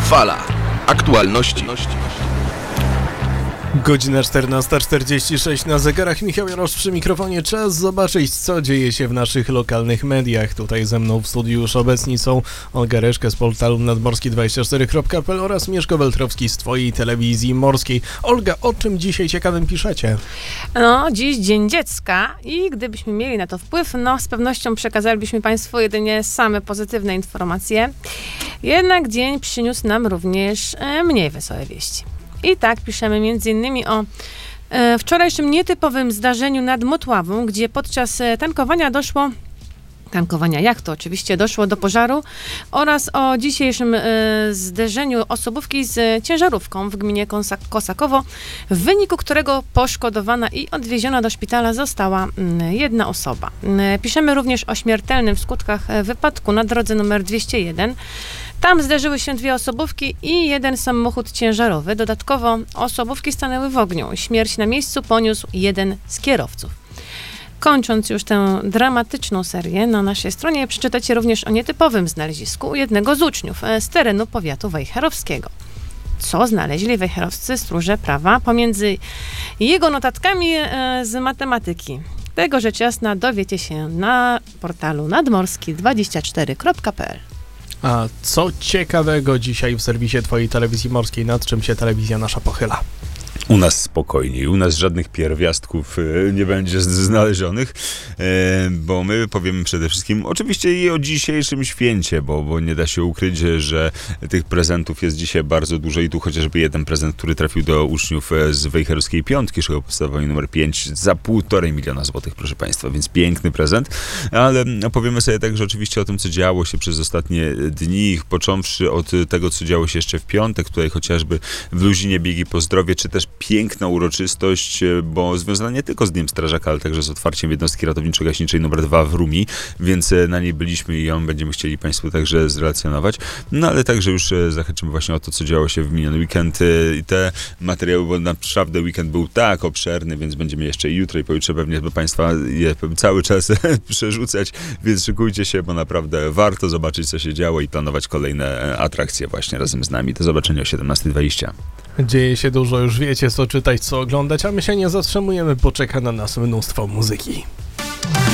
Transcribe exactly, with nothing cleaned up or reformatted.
Fala. Aktualności. Godzina czternasta czterdzieści sześć na zegarach. Michał Jarosz przy mikrofonie. Czas zobaczyć, co dzieje się w naszych lokalnych mediach. Tutaj ze mną w studiu już obecni są Olga Reszka z portalu nadmorski dwadzieścia cztery kropka p l oraz Mieszko Weltrowski z Twojej Telewizji Morskiej. Olga, o czym dzisiaj ciekawym piszecie? No, dziś Dzień Dziecka i gdybyśmy mieli na to wpływ, no z pewnością przekazalibyśmy Państwu jedynie same pozytywne informacje. Jednak dzień przyniósł nam również e, mniej wesołe wieści. I tak piszemy między innymi o e, wczorajszym nietypowym zdarzeniu nad Motławą, gdzie podczas e, tankowania doszło, tankowania jachtu oczywiście, doszło do pożaru oraz o dzisiejszym e, zderzeniu osobówki z ciężarówką w gminie Kosa- Kosakowo, w wyniku którego poszkodowana i odwieziona do szpitala została m, jedna osoba. E, piszemy również o śmiertelnym w skutkach e, wypadku na drodze numer dwieście jeden. Tam zderzyły się dwie osobówki i jeden samochód ciężarowy. Dodatkowo osobówki stanęły w ogniu. Śmierć na miejscu poniósł jeden z kierowców. Kończąc już tę dramatyczną serię, na naszej stronie przeczytacie również o nietypowym znalezisku u jednego z uczniów z terenu powiatu wejherowskiego. Co znaleźli wejherowscy stróże prawa pomiędzy jego notatkami z matematyki? Tego rzecz jasna dowiecie się na portalu nadmorski dwadzieścia cztery kropka p l. A co ciekawego dzisiaj w serwisie Twojej Telewizji Morskiej? Nad czym się telewizja nasza pochyla? U nas spokojniej, u nas żadnych pierwiastków e, nie będzie z- znalezionych, e, bo my powiemy przede wszystkim oczywiście i o dzisiejszym święcie, bo, bo nie da się ukryć, że tych prezentów jest dzisiaj bardzo dużo i tu chociażby jeden prezent, który trafił do uczniów z Wejherowskiej Piątki Szkoły Podstawowej numer pięć za półtorej miliona złotych, proszę Państwa, więc piękny prezent, ale opowiemy sobie także oczywiście o tym, co działo się przez ostatnie dni, począwszy od tego, co działo się jeszcze w piątek, tutaj chociażby w Luzinie biegi po zdrowie, czy też piękna uroczystość, bo związana nie tylko z Dniem Strażaka, ale także z otwarciem jednostki ratowniczo-gaśniczej numer dwa w Rumii, więc na niej byliśmy i ją będziemy chcieli Państwu także zrelacjonować. No ale także już zahaczymy właśnie o to, co działo się w miniony weekend i te materiały, bo naprawdę weekend był tak obszerny, więc będziemy jeszcze i jutro i pojutrze pewnie do Państwa je cały czas przerzucać, więc szykujcie się, bo naprawdę warto zobaczyć, co się działo i planować kolejne atrakcje właśnie razem z nami. Do zobaczenia o siedemnasta dwadzieścia. Dzieje się dużo, już wiecie co czytać, co oglądać, a my się nie zatrzymujemy, bo czeka na nas mnóstwo muzyki.